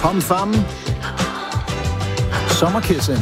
Pom Fam. Sommerkissen.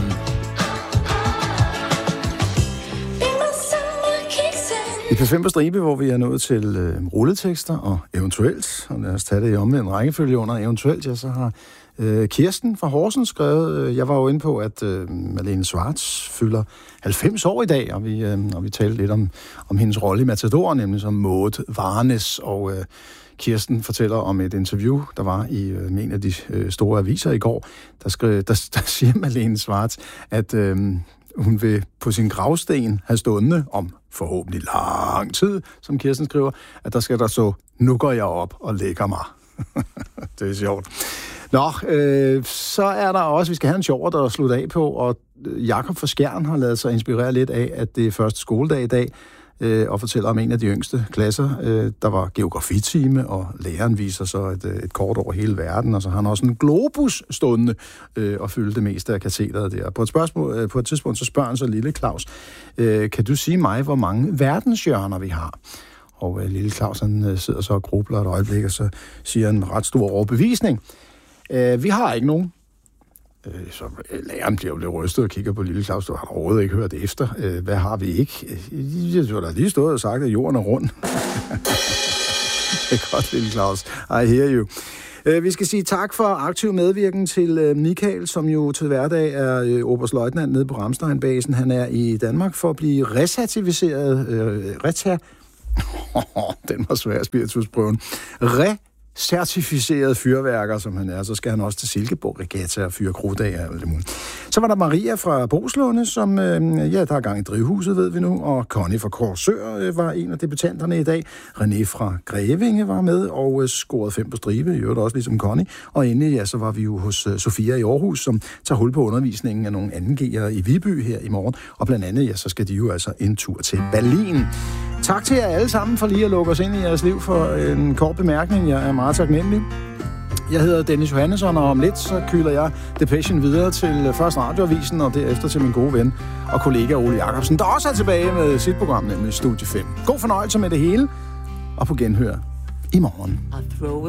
I P5 på stribe, hvor vi er nået til rulletekster og eventuelt, og lad os tage det i omvendt rækkefølge under eventuelt, ja, så har Kirsten fra Horsens skrevet, jeg var jo inde på, at Malene Schwartz fylder 90 år i dag, og vi talte lidt om hendes rolle i Matador, nemlig som Maud Varnes, og Kirsten fortæller om et interview, der var i en af de store aviser i går, der siger Malene Schwartz, at hun vil på sin gravsten have stående om forhåbentlig lang tid, som Kirsten skriver, at der skal der stå, nu går jeg op og lægger mig. Det er sjovt. Nå, så er der også, vi skal have en sjovere, der slutte af på, og Jakob fra Skjern har lavet sig inspirere lidt af, at det er første skoledag i dag, og fortæller om en af de yngste klasser. Der var geografitime, og læreren viser så et kort over hele verden, og så har han også en globus stående og fylde det meste af katedret der. På et tidspunkt så spørger han så lille Claus, kan du sige mig, hvor mange verdenshjørner vi har? Og lille Claus, han sidder så og grubler et øjeblik, og så siger han en ret stor overbevisning. Vi har ikke nogen. Så læreren bliver jo lidt rystet og kigger på lille Claus, du har overhovedet ikke hørt efter. Hvad har vi ikke? Jeg har da lige stået og sagt, at jorden er rund. Det er godt, lille Claus. I hear you. Vi skal sige tak for aktiv medvirken til Michael, som jo til hverdag er oberstløjtnant nede på Ramstein-basen. Han er i Danmark for at blive recertificeret. Den var svær, spiritusprøven. Certificeret fyrværker, som han er, så skal han også til Silkeborg Regatta og fyre krudt af. Så var der Maria fra Boslunde, som, der er gang i drivhuset, ved vi nu, og Connie fra Korsør var en af debutanterne i dag. René fra Grevinge var med og scorede 5 på stribe, i øvrigt også ligesom Connie. Og endelig, ja, så var vi jo hos Sofia i Aarhus, som tager hul på undervisningen af nogle andenge'ere i Viby her i morgen. Og blandt andet, ja, så skal de jo altså en tur til Berlin. Tak til jer alle sammen for lige at lukke os ind i jeres liv for en kort bemærkning. Jeg er meget taknemmelig. Jeg hedder Dennis Johannesson, og om lidt så kylder jeg Depression videre til først Radioavisen, og derefter til min gode ven og kollega Ole Jacobsen, der også er tilbage med sit program, nemlig Studie 5. God fornøjelse med det hele, og på genhør i morgen.